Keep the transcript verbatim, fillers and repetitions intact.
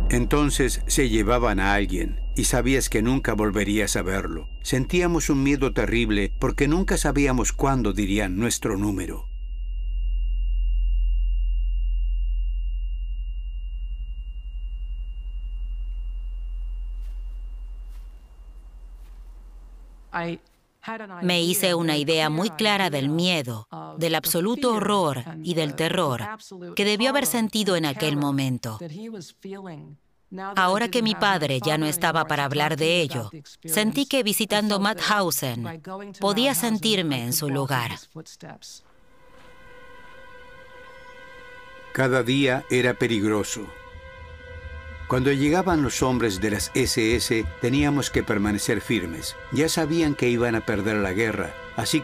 Entonces se llevaban a alguien y sabías que nunca volverías a verlo. Sentíamos un miedo terrible porque nunca sabíamos cuándo dirían nuestro número. Me hice una idea muy clara del miedo, del absoluto horror y del terror que debió haber sentido en aquel momento. Ahora que mi padre ya no estaba para hablar de ello, sentí que visitando Mauthausen podía sentirme en su lugar. Cada día era peligroso. Cuando llegaban los hombres de las ese ese, teníamos que permanecer firmes. Ya sabían que iban a perder la guerra, así